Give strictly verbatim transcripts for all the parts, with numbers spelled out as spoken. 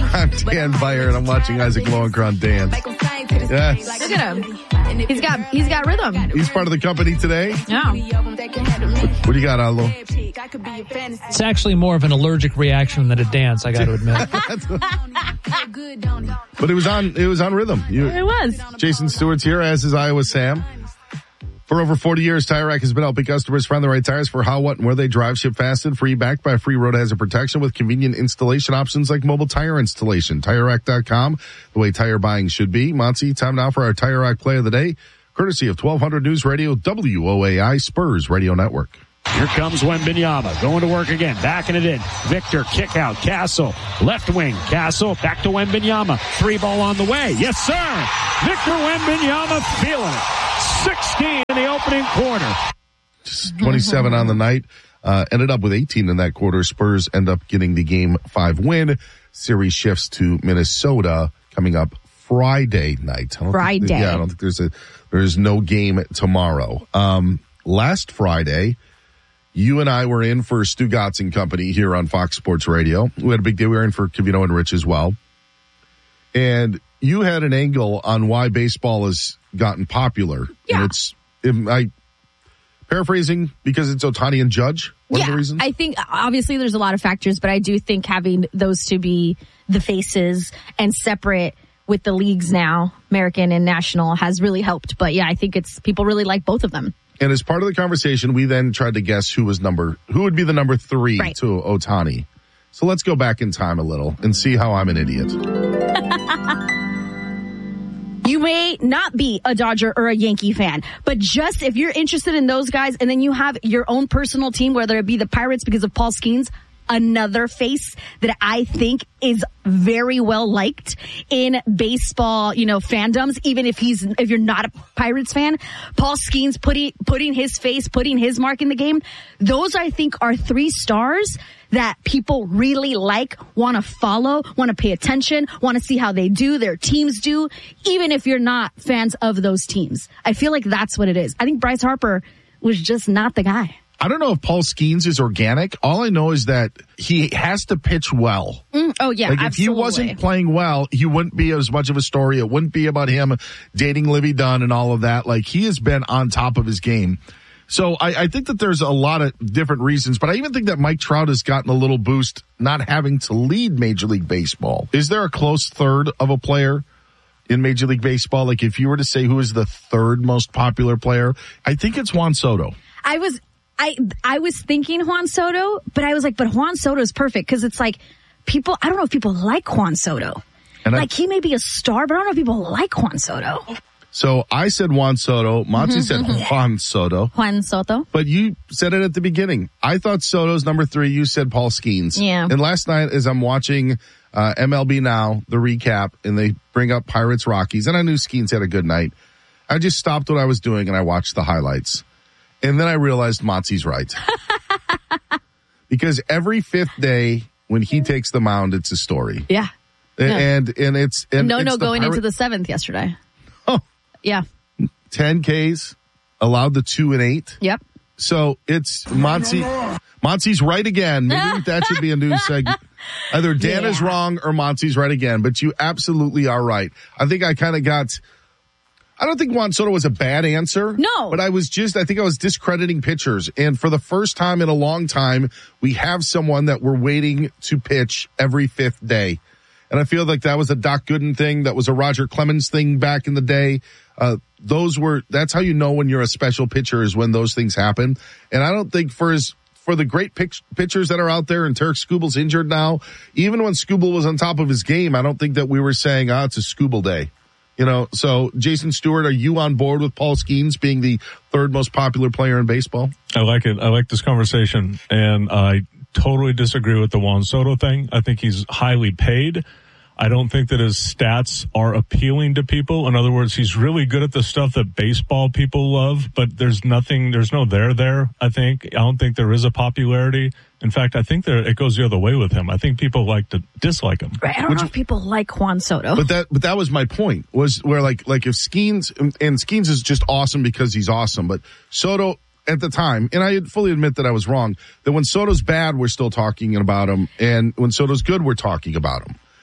I'm Dan Beyer, and I'm watching Isaac Lowenkron dance. Yes. Look at him. He's got he's got rhythm. He's part of the company today. Yeah. What do you got, Allo? It's actually more of an allergic reaction than a dance, I got to admit. But it was on it was on rhythm. You, It was. Jason Stewart's here, as is Iowa Sam. For over forty years, Tire Rack has been helping customers find the right tires for how, what, and where they drive. Ship fast and free, backed by free road hazard protection with convenient installation options like mobile tire installation. Tire Rack dot com, the way tire buying should be. Monty, time now for our Tire Rack play of the day, courtesy of twelve hundred News Radio, W O A I, Spurs Radio Network. Here comes Wembanyama, going to work again, backing it in. Victor, kick out, Castle, left wing, Castle, back to Wembanyama. Three ball on the way. Yes, sir. Victor Wembanyama feeling it. sixteen in the opening quarter. Just twenty-seven on the night. Uh, ended up with eighteen in that quarter. Spurs end up getting the game five win. Series shifts to Minnesota coming up Friday night. I don't Friday. Think, yeah, I don't think there's a, there's no game tomorrow. Um, last Friday, you and I were in for Stu Gatz and Company here on Fox Sports Radio. We had a big day. We were in for Covino and Rich as well. And you had an angle on why baseball has gotten popular. Yeah. And it's, am I paraphrasing, because it's Ohtani and Judge? One yeah, of the reasons? I think obviously there's a lot of factors, but I do think having those two be the faces and separate with the leagues now, American and National, has really helped. But yeah, I think it's people really like both of them. And as part of the conversation, we then tried to guess who was number, who would be the number three right. to Ohtani. So let's go back in time a little and see how I'm an idiot. You may not be a Dodger or a Yankee fan, but just if you're interested in those guys and then you have your own personal team, whether it be the Pirates because of Paul Skeens, another face that I think is very well liked in baseball, you know, fandoms, even if he's, if you're not a Pirates fan, Paul Skeens putting, putting his face, putting his mark in the game. Those, I think, are three stars that people really like, want to follow, want to pay attention, want to see how they do, their teams do, even if you're not fans of those teams. I feel like that's what it is. I think Bryce Harper was just not the guy. I don't know if Paul Skeens is organic. All I know is that he has to pitch well. Mm, oh, yeah, like if absolutely. he wasn't playing well, he wouldn't be as much of a story. It wouldn't be about him dating Livy Dunn and all of that. Like, he has been on top of his game. So I, I think that there's a lot of different reasons, but I even think that Mike Trout has gotten a little boost not having to lead Major League Baseball. Is there a close third of a player in Major League Baseball? Like, if you were to say who is the third most popular player, I think it's Juan Soto. I was... I I was thinking Juan Soto, but I was like, but Juan Soto is perfect because it's like people, I don't know if people like Juan Soto. And like I, he may be a star, but I don't know if people like Juan Soto. So I said Juan Soto. Monty said Juan Soto. Juan Soto. But you said it at the beginning. I thought Soto's number three. You said Paul Skeens. Yeah. And last night as I'm watching uh, M L B Now, the recap, and they bring up Pirates Rockies, and I knew Skeens had a good night. I just stopped what I was doing and I watched the highlights. And then I realized Monty's right. Because every fifth day when he takes the mound, it's a story. Yeah. And and, and it's... And no, it's no, going Pirate- into the seventh yesterday. Oh. Yeah. ten Ks, allowed the two and eight. Yep. So it's Monty. Monty's right again. Maybe that should be a new segment. Either Dan yeah. is wrong or Monty's right again, but you absolutely are right. I think I kind of got... I don't think Juan Soto was a bad answer. No. But I was just, I think I was discrediting pitchers. And for the first time in a long time, we have someone that we're waiting to pitch every fifth day. And I feel like that was a Doc Gooden thing. That was a Roger Clemens thing back in the day. Uh, those were, that's how you know when you're a special pitcher, is when those things happen. And I don't think for his, for the great pitch, pitchers that are out there, and Tarek Skubal's injured now, even when Skubal was on top of his game, I don't think that we were saying, ah, it's a Skubal day. You know, so Jason Stewart, are you on board with Paul Skeens being the third most popular player in baseball? I like it. I like this conversation, and I totally disagree with the Juan Soto thing. I think he's highly paid. I don't think that his stats are appealing to people. In other words, he's really good at the stuff that baseball people love, but there's nothing, there's no there there, I think. I don't think there is a popularity. In fact, I think there, it goes the other way with him. I think people like to dislike him. Right. I don't Which, know if people like Juan Soto. But that, but that was my point, was where like, like if Skeens, and, and Skeens is just awesome because he's awesome, but Soto at the time, and I fully admit that I was wrong, that when Soto's bad, we're still talking about him, and when Soto's good, we're talking about him.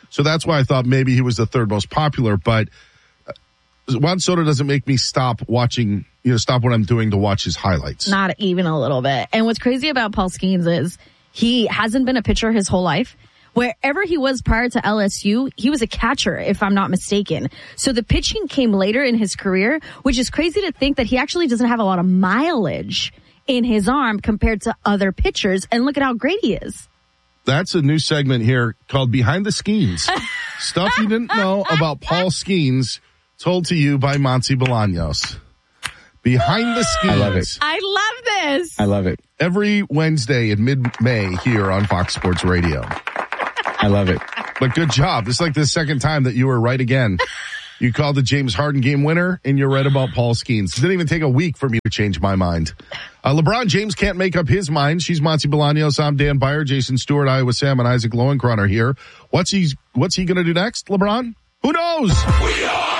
So that's why I thought maybe he was the third most popular. But Juan Soto doesn't make me stop watching, you know, stop what I'm doing to watch his highlights. Not even a little bit. And what's crazy about Paul Skeens is he hasn't been a pitcher his whole life. Wherever he was prior to L S U, he was a catcher, if I'm not mistaken. So the pitching came later in his career, which is crazy to think that he actually doesn't have a lot of mileage in his arm compared to other pitchers. And look at how great he is. That's a new segment here called Behind the Skeens. Stuff you didn't know about Paul Skeens, told to you by Monty Bolaños. Behind the Skeens. I love it. I love this. I love it. Every Wednesday in mid-May here on Fox Sports Radio. I love it. But good job. This is like the second time that you were right again. You called the James Harden game winner, and you're right about Paul Skeens. It didn't even take a week for me to change my mind. Uh, LeBron James can't make up his mind. She's Monty Bolaños. I'm Dan Byer, Jason Stewart, Iowa Sam, and Isaac Lowenkron are here. What's he, what's he going to do next, LeBron? Who knows? We are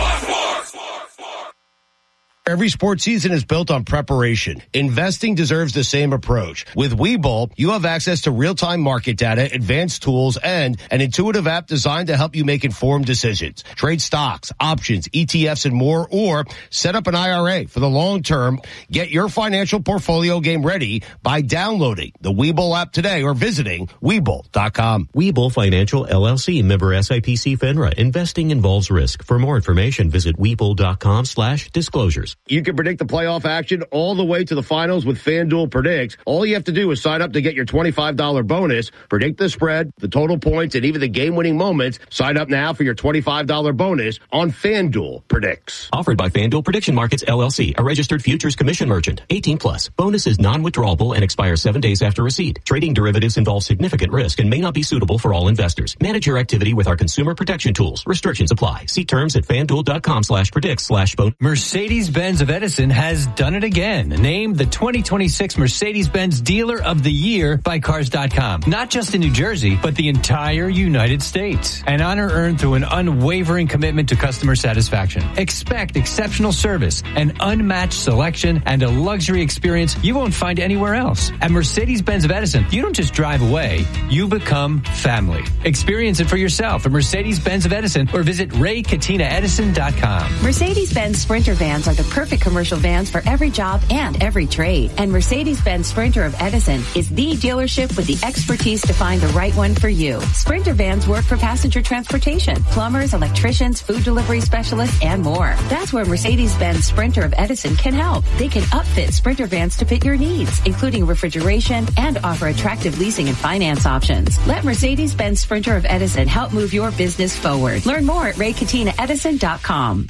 Every sports season is built on preparation. Investing deserves the same approach. With Webull, you have access to real-time market data, advanced tools, and an intuitive app designed to help you make informed decisions. Trade stocks, options, E T Fs, and more, or set up an I R A for the long term. Get your financial portfolio game ready by downloading the Webull app today or visiting Webull dot com. Webull Financial, L L C, member S I P C FINRA. Investing involves risk. For more information, visit Webull dot com slash disclosures. You can predict the playoff action all the way to the finals with FanDuel Predicts. All you have to do is sign up to get your twenty-five dollars bonus, predict the spread, the total points, and even the game-winning moments. Sign up now for your twenty-five dollars bonus on FanDuel Predicts. Offered by FanDuel Prediction Markets, L L C, a registered futures commission merchant. eighteen plus. Bonus is non-withdrawable and expires seven days after receipt. Trading derivatives involves significant risk and may not be suitable for all investors. Manage your activity with our consumer protection tools. Restrictions apply. See terms at FanDuel dot com slash predicts slash bonus. Mercedes-Benz of Edison has done it again. Named the twenty twenty-six Mercedes-Benz Dealer of the Year by Cars dot com. Not just in New Jersey, but the entire United States. An honor earned through an unwavering commitment to customer satisfaction. Expect exceptional service, an unmatched selection, and a luxury experience you won't find anywhere else. At Mercedes-Benz of Edison, you don't just drive away, you become family. Experience it for yourself at Mercedes-Benz of Edison or visit Ray Katina Edison dot com. Mercedes-Benz Sprinter vans are the perfect commercial vans for every job and every trade. And Mercedes-Benz Sprinter of Edison is the dealership with the expertise to find the right one for you. Sprinter vans work for passenger transportation, plumbers, electricians, food delivery specialists, and more. That's where Mercedes-Benz Sprinter of Edison can help. They can upfit Sprinter vans to fit your needs, including refrigeration, and offer attractive leasing and finance options. Let Mercedes-Benz Sprinter of Edison help move your business forward. Learn more at Ray Katina Edison dot com.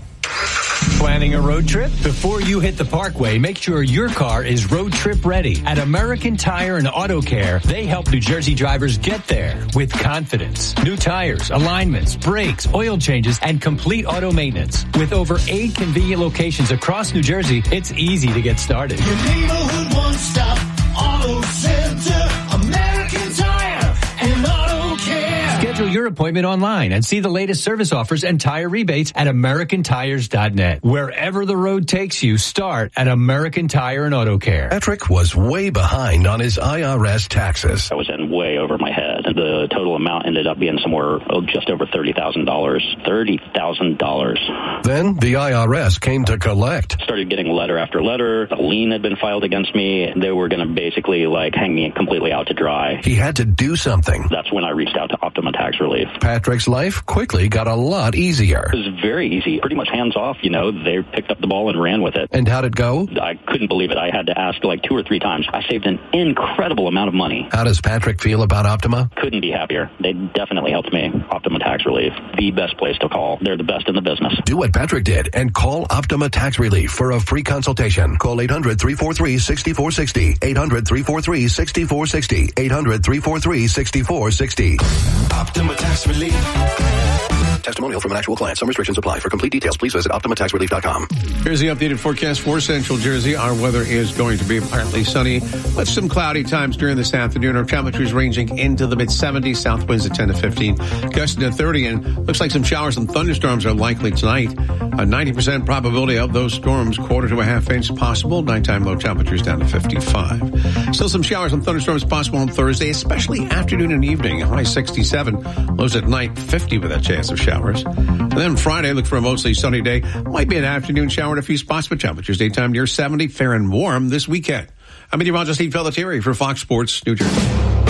Planning a road trip? Before you hit the Parkway, make sure your car is road trip ready. At American Tire and Auto Care, they help New Jersey drivers get there with confidence. New tires, alignments, brakes, oil changes, and complete auto maintenance. With over eight convenient locations across New Jersey, it's easy to get started. Your neighborhood one-stop auto center, American Tire and Auto Care. Schedule your appointment online and see the latest service offers and tire rebates at American Tires dot net. Wherever the road takes you, start at American Tire and Auto Care. Patrick was way behind on his I R S taxes. I was in way over my head. The total amount ended up being somewhere oh, just over thirty thousand dollars. thirty thousand dollars. Then the I R S came to collect. Started getting letter after letter. A lien had been filed against me. They were going to basically like hang me completely out to dry. He had to do something. That's when I reached out to Optima Tax Relief. Patrick's life quickly got a lot easier. It was very easy. Pretty much hands off, you know. They picked up the ball and ran with it. And how'd it go? I couldn't believe it. I had to ask like two or three times. I saved an incredible amount of money. How does Patrick feel about Optima? Couldn't be happier. They definitely helped me. Optima Tax Relief, the best place to call. They're the best in the business. Do what Patrick did and call Optima Tax Relief for a free consultation. Call eight hundred, three four three, six four six zero. eight hundred, three four three, six four six zero. eight hundred, three four three, six four six zero. Optima Tax Relief. Testimonial from an actual client. Some restrictions apply. For complete details, please visit Optima Tax Relief dot com. Here's the updated forecast for Central Jersey. Our weather is going to be partly sunny, but some cloudy times during this afternoon. Our temperatures ranging into the mid seventies, south winds at ten to fifteen, gusting to thirty, and looks like some showers and thunderstorms are likely tonight. A ninety percent probability of those storms, quarter to a half inch possible. Nighttime low temperatures down to fifty-five. Still some showers and thunderstorms possible on Thursday, especially afternoon and evening. High sixty-seven, lows at night fifty with a chance of showers. And then Friday, look for a mostly sunny day. Might be an afternoon shower in a few spots, but temperatures daytime near seventy, fair and warm this weekend. I'm meteorologist Steve Pelletieri for Fox Sports New Jersey.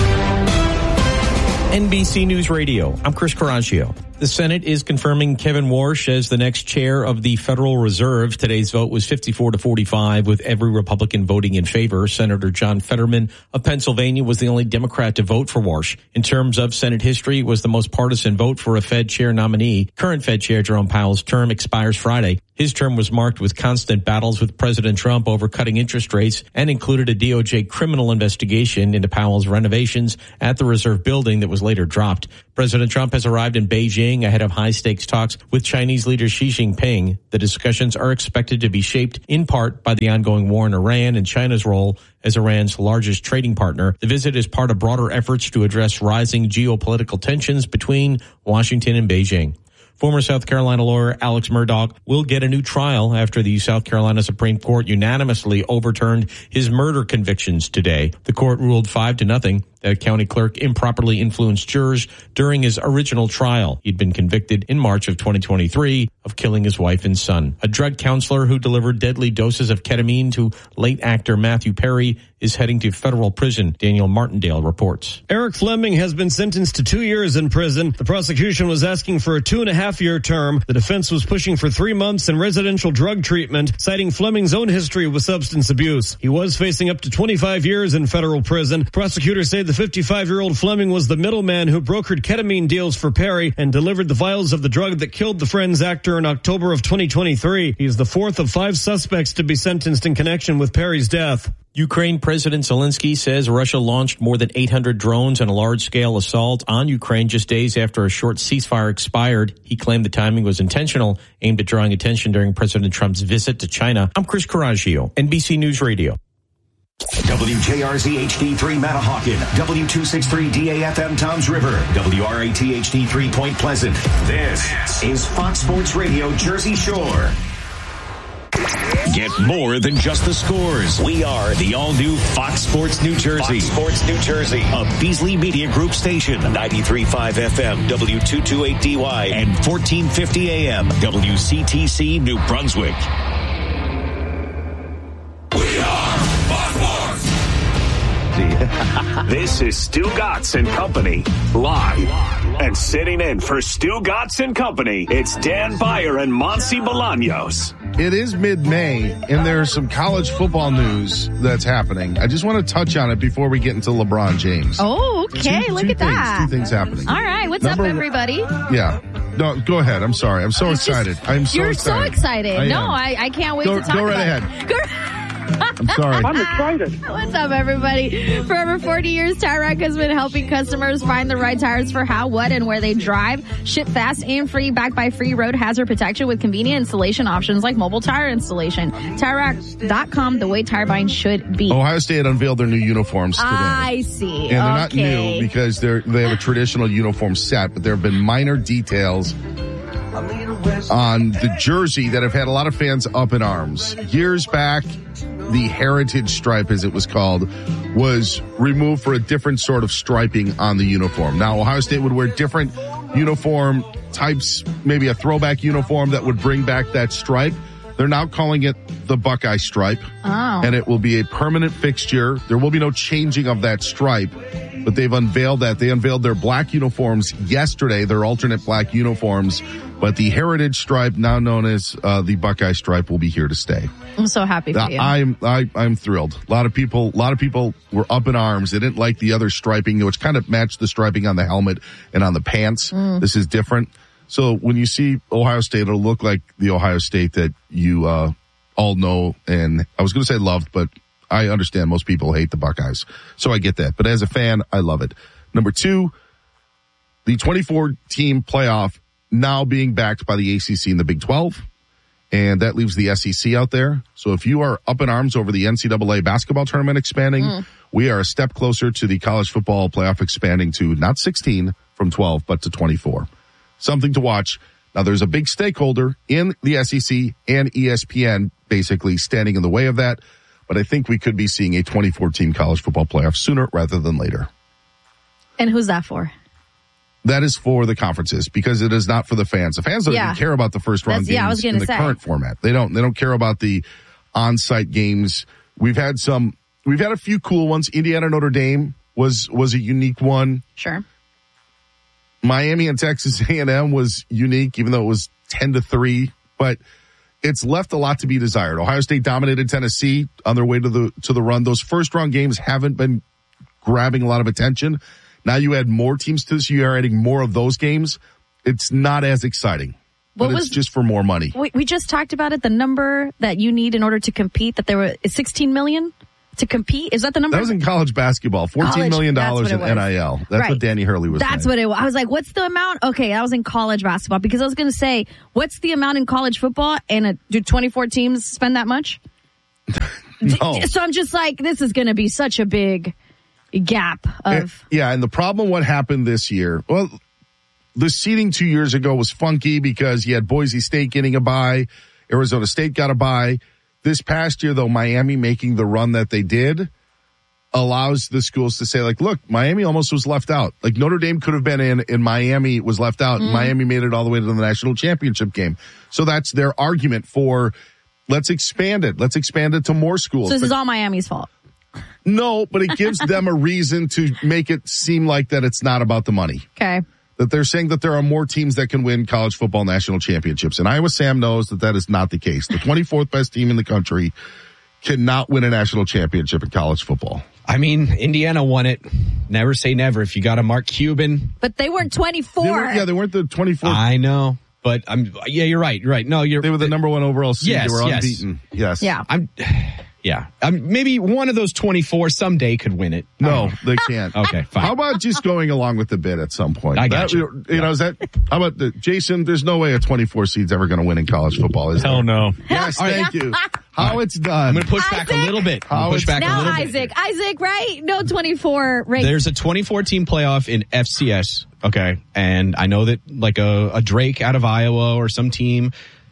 N B C News Radio, I'm Chris Coraggio. The Senate is confirming Kevin Warsh as the next chair of the Federal Reserve. Today's vote was fifty-four to forty-five, with every Republican voting in favor. Senator John Fetterman of Pennsylvania was the only Democrat to vote for Warsh. In terms of Senate history, it was the most partisan vote for a Fed chair nominee. Current Fed Chair Jerome Powell's term expires Friday. His term was marked with constant battles with President Trump over cutting interest rates and included a D O J criminal investigation into Powell's renovations at the Reserve Building that was later dropped. President Trump has arrived in Beijing ahead of high-stakes talks with Chinese leader Xi Jinping. The discussions are expected to be shaped in part by the ongoing war in Iran and China's role as Iran's largest trading partner. The visit is part of broader efforts to address rising geopolitical tensions between Washington and Beijing. Former South Carolina lawyer Alex Murdaugh will get a new trial after the South Carolina Supreme Court unanimously overturned his murder convictions today. The court ruled five to nothing that county clerk improperly influenced jurors during his original trial. He'd been convicted in March of twenty twenty-three of killing his wife and son. A drug counselor who delivered deadly doses of ketamine to late actor Matthew Perry is heading to federal prison. Daniel Martindale reports. Eric Fleming has been sentenced to two years in prison. The prosecution was asking for a two and a half year term. The defense was pushing for three months in residential drug treatment, citing Fleming's own history with substance abuse. He was facing up to twenty-five years in federal prison. Prosecutors say the fifty-five-year-old Fleming was the middleman who brokered ketamine deals for Perry and delivered the vials of the drug that killed the Friends actor in October of twenty twenty-three. He is the fourth of five suspects to be sentenced in connection with Perry's death. Ukraine President Zelensky says Russia launched more than eight hundred drones in a large-scale assault on Ukraine just days after a short ceasefire expired. He claimed the timing was intentional, aimed at drawing attention during President Trump's visit to China. I'm Chris Coraggio, N B C News Radio. W J R Z H D three Matahawkin, W two sixty-three D A F M Toms River, W R A T H D three Point Pleasant. This is Fox Sports Radio Jersey Shore. Get more than just the scores. We are the all-new Fox Sports New Jersey. Fox Sports New Jersey, a Beasley Media Group station, ninety-three point five F M, W two twenty-eight D Y, and fourteen fifty A M, W C T C New Brunswick. We are Fox Sports. This is Stu Gatz and Company, live. And sitting in for Stu Gatz and Company, it's Dan Beyer and Monsi Bolaños. It is mid-May, and there's some college football news that's happening. I just want to touch on it before we get into LeBron James. Oh, okay. Two, Look two at things, that. Two things happening. All right. What's Number up, everybody? Yeah. No, go ahead. I'm sorry. I'm so It's excited. Just, I'm so you're excited. so excited. I no, am. I, I can't wait Go- to talk go right about ahead. it. Go I'm sorry. I'm excited. What's up, everybody? For over forty years, Tire Rack has been helping customers find the right tires for how, what, and where they drive. Ship fast and free, backed by free road hazard protection with convenient installation options like mobile tire installation. Tire Rack dot com, the way tire buying should be. Ohio State unveiled their new uniforms today. I see. And they're not Okay. new because they're they have a traditional uniform set, but there have been minor details on the jersey that have had a lot of fans up in arms. Years back, the heritage stripe, as it was called, was removed for a different sort of striping on the uniform. Now, Ohio State would wear different uniform types, maybe a throwback uniform that would bring back that stripe. They're now calling it the Buckeye stripe. Oh. And it will be a permanent fixture. There will be no changing of that stripe, but they've unveiled that. They unveiled their black uniforms yesterday, their alternate black uniforms, but the heritage stripe, now known as uh, the Buckeye stripe, will be here to stay. I'm so happy for you. I'm I, I'm thrilled. A lot of people, a lot of people were up in arms. They didn't like the other striping, which kind of matched the striping on the helmet and on the pants. Mm. This is different. So when you see Ohio State, it'll look like the Ohio State that you uh, all know. And I was going to say loved, but I understand most people hate the Buckeyes, so I get that. But as a fan, I love it. Number two, the twenty-four team playoff now being backed by the A C C and the Big twelve, and that leaves the S E C out there. So if you are up in arms over the N C double A basketball tournament expanding, mm. we are a step closer to the college football playoff expanding to not sixteen from twelve, but to twenty-four. Something to watch. Now, there's a big stakeholder in the S E C and E S P N basically standing in the way of that, but I think we could be seeing a twenty-four team college football playoff sooner rather than later. And who's that for? That is for the conferences because it is not for the fans. The fans don't Yeah. even care about the first round That's- yeah, I was games in gonna the say. current format. They don't. They don't care about the on-site games. We've had some. We've had a few cool ones. Indiana Notre Dame was was a unique one. Sure. Miami and Texas A and M was unique, even though it was ten to three. But it's left a lot to be desired. Ohio State dominated Tennessee on their way to the to the run. Those first round games haven't been grabbing a lot of attention. Now you add more teams to this. You are adding more of those games. It's not as exciting, What but was- it's just for more money. We, we just talked about it. The number that you need in order to compete, that there were is sixteen million to compete. Is that the number? That was in college basketball. fourteen million dollars College, in that's what it N was. I L. That's Right. what Danny Hurley was That's saying. what it was. I was like, what's the amount? Okay, that was in college basketball because I was going to say, what's the amount in college football? And a, do twenty-four teams spend that much? No. So I'm just like, this is going to be such a big gap of. And- yeah, and the problem, what happened this year, well, the seeding two years ago was funky because you had Boise State getting a bye, Arizona State got a bye. This past year, though, Miami making the run that they did allows the schools to say, like, look, Miami almost was left out. Like, Notre Dame could have been in, and Miami was left out, and Mm. Miami made it all the way to the national championship game. So that's their argument for, let's expand it. Let's expand it to more schools. So this But- is all Miami's fault. no, but it gives them a reason to make it seem like that it's not about the money. Okay. That they're saying that there are more teams that can win college football national championships. And Iowa Sam knows that that is not the case. The twenty-fourth best team in the country cannot win a national championship in college football. I mean, Indiana won it. Never say never. If you got a Mark Cuban. But they weren't twenty-four. They were, yeah, they weren't the twenty-fourth. I know. But I'm, yeah, you're right. You're right. No, you're. They were the number one overall seed. Yes, They were yes. unbeaten. Yes. Yeah. I'm, yeah. Um, maybe one of those twenty-four someday could win it. No, they can't. Okay, fine. How about just going along with the bid at some point? I got That- you. You know, is that, how about the, Jason, there's no way a twenty-four seed's ever going to win in college football, is Hell there? no. Yes, All right. thank you. How it's done. I'm going to push back a little bit. I'm How gonna push it's- back a Now little bit. Isaac, Isaac, right? No twenty-four right? There's a twenty-four team playoff in F C S. Okay. And I know that like a, a Drake out of Iowa or some team,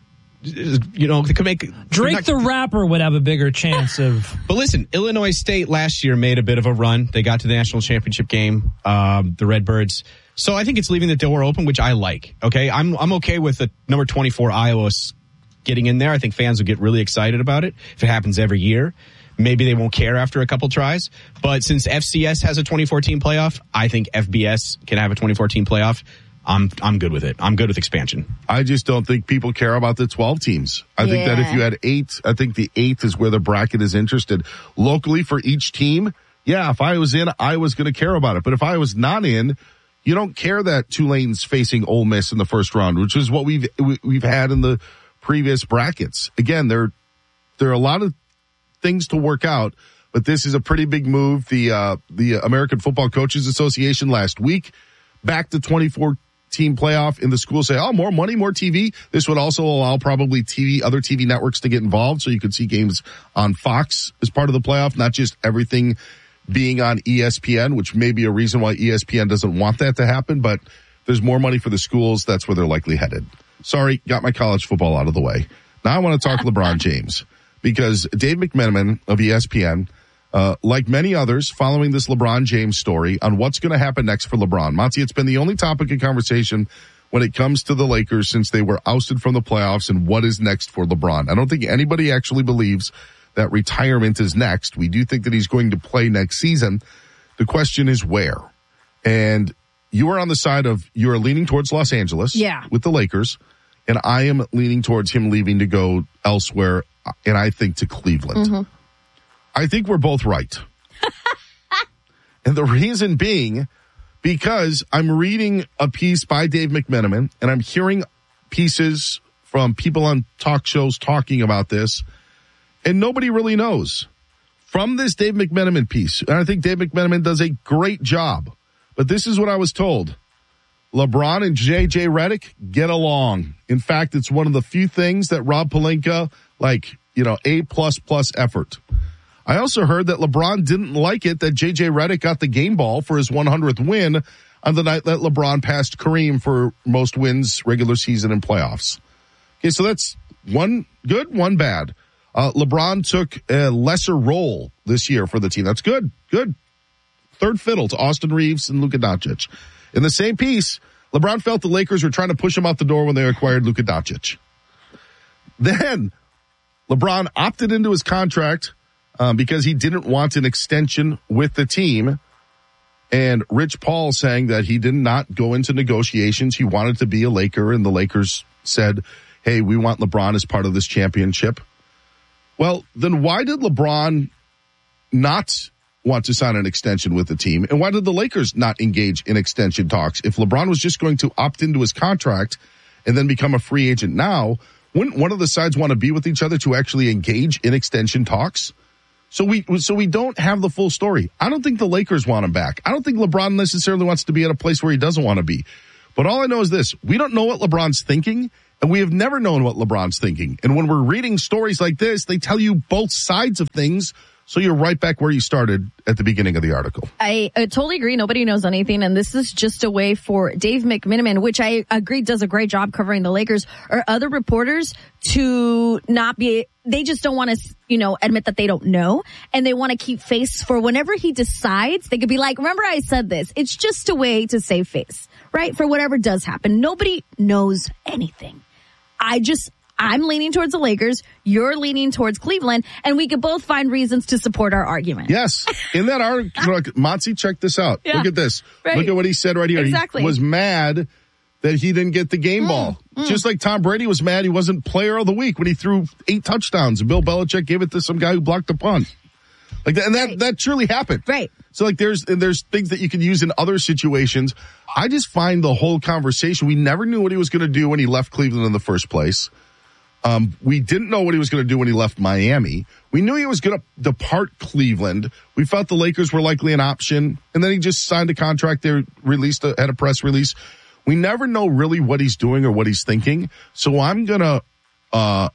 you know, they could make Drake not- the rapper would have a bigger chance of. But listen, Illinois State last year made a bit of a run. They got to the national championship game, um, the Redbirds. So I think it's leaving the door open, which I like. Okay. I'm, I'm okay with the number twenty-four Iowa s- getting in there. I think fans will get really excited about it if it happens every year. Maybe they won't care after a couple tries. But since F C S has a twenty-four team playoff, I think F B S can have a twenty-four team playoff. I'm, I'm good with it. I'm good with expansion. I just don't think people care about the twelve teams. I think that if Yeah. you had eight, I think the eighth is where the bracket is interested. Locally for each team, yeah, if I was in, I was going to care about it. But if I was not in, you don't care that Tulane's facing Ole Miss in the first round, which is what we've we- we've had in the previous brackets. Again, there there are a lot of things to work out, but this is a pretty big move. The uh, the American Football Coaches Association last week back to twenty-four team playoff, and the school say, oh, more money, more T V. This would also allow probably T V, other T V networks to get involved, so you could see games on Fox as part of the playoff, not just everything being on E S P N, which may be a reason why E S P N doesn't want that to happen, but there's more money for the schools. That's where they're likely headed. Sorry, got my college football out of the way. Now I want to talk LeBron James, because Dave McMenamin of E S P N, Uh, like many others, following this LeBron James story on what's going to happen next for LeBron. Monty, it's been the only topic of conversation when it comes to the Lakers since they were ousted from the playoffs and what is next for LeBron. I don't think anybody actually believes that retirement is next. We do think that he's going to play next season. The question is where. And you are on the side of, you're leaning towards Los Angeles Yeah. with the Lakers, and I am leaning towards him leaving to go elsewhere, and I think to Cleveland. Mhm. I think we're both right. And the reason being, because I'm reading a piece by Dave McMenamin and I'm hearing pieces from people on talk shows talking about this, and nobody really knows. From this Dave McMenamin piece, and I think Dave McMenamin does a great job, but this is what I was told. LeBron and J J Redick get along. In fact, it's one of the few things that Rob Pelinka, like, you know, A plus plus effort. I also heard that LeBron didn't like it that J J Redick got the game ball for his one hundredth win on the night that LeBron passed Kareem for most wins regular season and playoffs. Okay, so that's one good, one bad. Uh, LeBron took a lesser role this year for the team. That's good, good. Third fiddle to Austin Reeves and Luka Doncic. In the same piece, LeBron felt the Lakers were trying to push him out the door when they acquired Luka Doncic. Then LeBron opted into his contract um, because he didn't want an extension with the team. And Rich Paul saying that he did not go into negotiations. He wanted to be a Laker, and the Lakers said, hey, we want LeBron as part of this championship. Well, then why did LeBron not want to sign an extension with the team? And why did the Lakers not engage in extension talks? If LeBron was just going to opt into his contract and then become a free agent now, wouldn't one of the sides want to be with each other to actually engage in extension talks? So we, so we don't have the full story. I don't think the Lakers want him back. I don't think LeBron necessarily wants to be at a place where he doesn't want to be. But all I know is this: we don't know what LeBron's thinking, and we have never known what LeBron's thinking. And when we're reading stories like this, they tell you both sides of things. So you're right back where you started at the beginning of the article. I, I totally agree. Nobody knows anything. And this is just a way for Dave McMenamin, which I agree does a great job covering the Lakers, or other reporters to not be, they just don't want to, you know, admit that they don't know. And they want to keep face for whenever he decides. They could be like, remember I said this. It's just a way to save face, right? For whatever does happen. Nobody knows anything. I just, I'm leaning towards the Lakers. You're leaning towards Cleveland, and we could both find reasons to support our argument. Yes. In that article, Monty, check this out. Yeah. Look at this. Right. Look at what he said right here. Exactly. He was mad that he didn't get the game mm. ball. Mm. Just like Tom Brady was mad he wasn't player of the week when he threw eight touchdowns, and Bill Belichick gave it to some guy who blocked a punt. Like that, and that, right. that truly happened. Right. So like there's, and there's things that you can use in other situations. I just find the whole conversation, we never knew what he was going to do when he left Cleveland in the first place. Um, we didn't know what he was going to do when he left Miami. We knew he was going to depart Cleveland. We felt the Lakers were likely an option. And then he just signed a contract. They released a, had a press release. We never know really what he's doing or what he's thinking. So I'm going to, uh,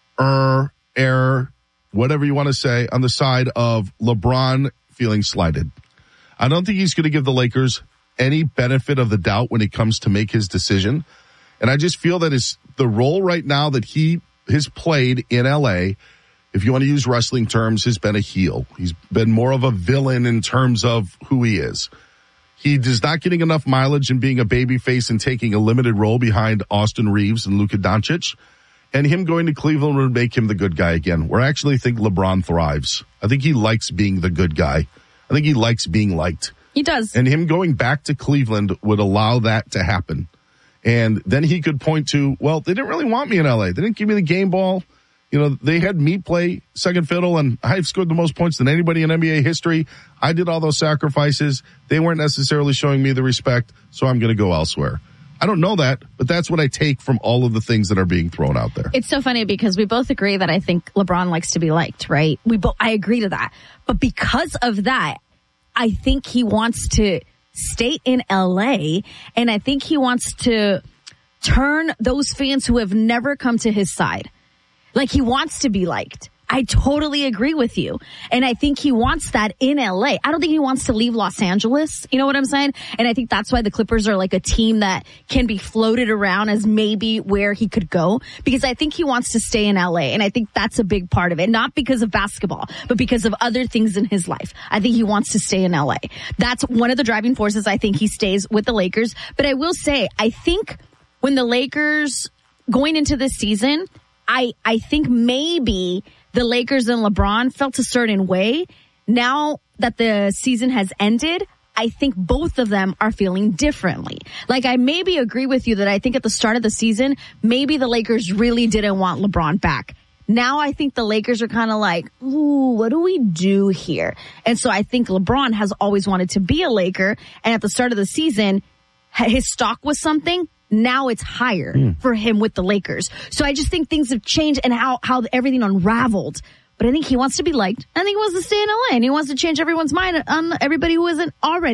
er, err, whatever you want to say, on the side of LeBron feeling slighted. I don't think he's going to give the Lakers any benefit of the doubt when it comes to make his decision. And I just feel that his, the role right now that he has played in L A, if you want to use wrestling terms, has been a heel. He's been more of a villain in terms of who he is. He is not getting enough mileage in being a babyface and taking a limited role behind Austin Reeves and Luka Doncic. And him going to Cleveland would make him the good guy again, where I actually think LeBron thrives. I think he likes being the good guy. I think he likes being liked. He does. And him going back to Cleveland would allow that to happen. And then he could point to, well, they didn't really want me in L A. They didn't give me the game ball. You know, they had me play second fiddle, and I've scored the most points than anybody in N B A history. I did all those sacrifices. They weren't necessarily showing me the respect, so I'm going to go elsewhere. I don't know that, but that's what I take from all of the things that are being thrown out there. It's so funny because we both agree that I think LeBron likes to be liked, right? We both, I agree to that. But because of that, I think he wants to stay in L A, and I think he wants to turn those fans who have never come to his side. Like, he wants to be liked. I totally agree with you. And I think he wants that in L A. I don't think he wants to leave Los Angeles. You know what I'm saying? And I think that's why the Clippers are like a team that can be floated around as maybe where he could go, because I think he wants to stay in L A. And I think that's a big part of it. Not because of basketball, but because of other things in his life. I think he wants to stay in L A. That's one of the driving forces. I think he stays with the Lakers. But I will say, I think when the Lakers going into this season, I, I think maybe the Lakers and LeBron felt a certain way. Now that the season has ended, I think both of them are feeling differently. Like, I maybe agree with you that I think at the start of the season, maybe the Lakers really didn't want LeBron back. Now I think the Lakers are kind of like, ooh, what do we do here? And so I think LeBron has always wanted to be a Laker. And at the start of the season, his stock was something. Now it's higher mm. for him with the Lakers. So I just think things have changed and how, how everything unraveled. But I think he wants to be liked. I think he wants to stay in L A, and he wants to change everyone's mind on everybody who isn't already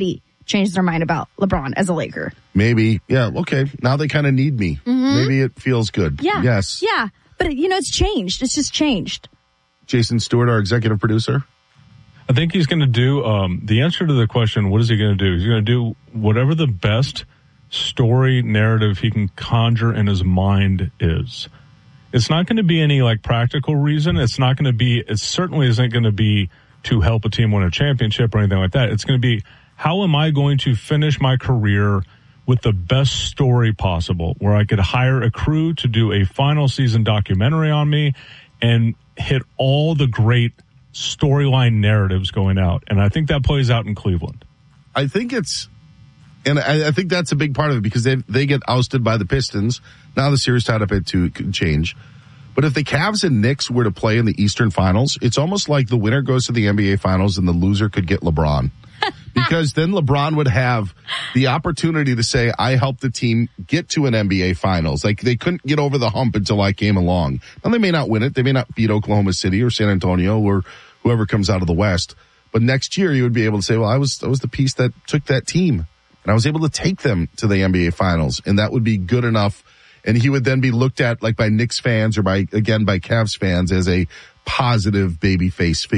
change their mind about LeBron as a Laker. Maybe. Yeah. Okay. Now they kind of need me. Mhm. Maybe it feels good. Yeah. Yes. Yeah. But, you know, it's changed. It's just changed. Jason Stewart, our executive producer. I think he's going to do, um, the answer to the question, what is he going to do? He's going to do whatever the best story narrative he can conjure in his mind is. It's not going to be any like practical reason. It's not going to be, it certainly isn't going to be to help a team win a championship or anything like that. It's going to be, how am I going to finish my career with the best story possible, where I could hire a crew to do a final season documentary on me and hit all the great storyline narratives going out. And I think that plays out in Cleveland. I think it's, and I, I think that's a big part of it, because they they get ousted by the Pistons. Now the series tied up at two could change. But if the Cavs and Knicks were to play in the Eastern Finals, it's almost like the winner goes to the N B A Finals and the loser could get LeBron. Because then LeBron would have the opportunity to say, I helped the team get to an N B A Finals. Like, they couldn't get over the hump until I came along. Now, they may not win it. They may not beat Oklahoma City or San Antonio or whoever comes out of the West. But next year, you would be able to say, well, I was, I was the piece that took that team. And I was able to take them to the N B A Finals. And that would be good enough. And he would then be looked at, like, by Knicks fans or by, again, by Cavs fans as a positive babyface figure.